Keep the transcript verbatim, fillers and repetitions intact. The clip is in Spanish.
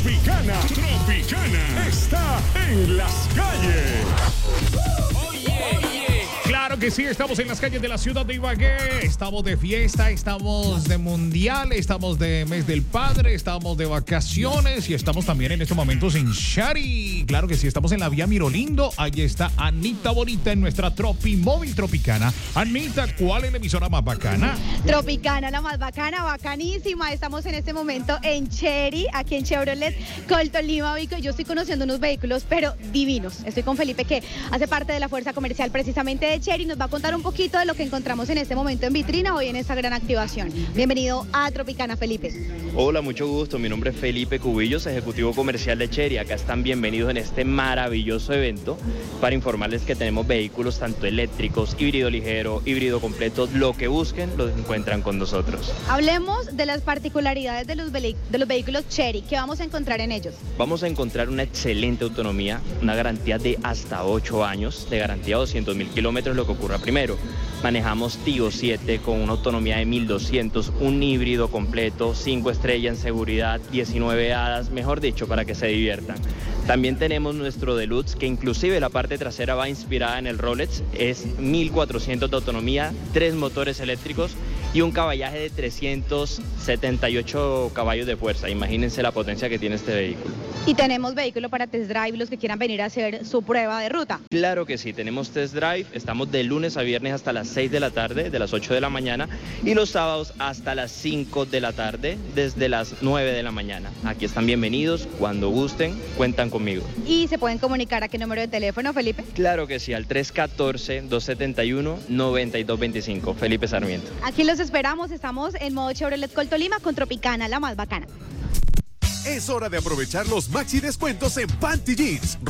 Tropicana, Tropicana está en las calles. Claro que sí, estamos en las calles de la ciudad de Ibagué. Estamos de fiesta, estamos de mundial, estamos de mes del padre, estamos de vacaciones y estamos también en estos momentos en Shari. Claro que sí, estamos en la vía Mirolindo. Ahí está Anita Bonita en nuestra Tropi Móvil Tropicana. Anita, ¿cuál es la emisora más bacana? Tropicana, la más bacana, bacanísima. Estamos en este momento en Chery, aquí en Chevrolet Coltolima. Yo estoy conociendo unos vehículos, pero divinos. Estoy con Felipe, que hace parte de la fuerza comercial precisamente de Chery. Nos va a contar un poquito de lo que encontramos en este momento en vitrina hoy en esta gran activación. Bienvenido a Tropicana, Felipe. Hola, mucho gusto. Mi nombre es Felipe Cubillos, ejecutivo comercial de Chery. Acá están bienvenidos en este maravilloso evento para informarles que tenemos vehículos tanto eléctricos, híbrido ligero, híbrido completo. Lo que busquen lo encuentran con nosotros. Hablemos de las particularidades de los, de los vehículos Chery. ¿Qué vamos a encontrar en ellos? Vamos a encontrar una excelente autonomía, una garantía de hasta ocho años, de garantía doscientos mil kilómetros, lo que ocurra primero. Manejamos Tigo siete con una autonomía de mil doscientos, un híbrido completo, cinco estrellas en seguridad, diecinueve hadas, mejor dicho, para que se diviertan. También tenemos nuestro Deluxe, que inclusive la parte trasera va inspirada en el Rolex, es mil cuatrocientos de autonomía, tres motores eléctricos y un caballaje de trescientos setenta y ocho caballos de fuerza. Imagínense la potencia que tiene este vehículo. Y tenemos vehículo para test drive, los que quieran venir a hacer su prueba de ruta. Claro que sí, tenemos test drive, estamos de lunes a viernes hasta las seis de la tarde, de las ocho de la mañana, y los sábados hasta las cinco de la tarde, desde las nueve de la mañana. Aquí están bienvenidos, cuando gusten, cuentan conmigo. ¿Y se pueden comunicar a qué número de teléfono, Felipe? Claro que sí, al tres uno cuatro, dos siete uno, nueve dos dos cinco, Felipe Sarmiento. Aquí los esperamos, estamos en modo Chevrolet Coltolima con Tropicana, la más bacana. Es hora de aprovechar los maxi descuentos en Panty Jeans.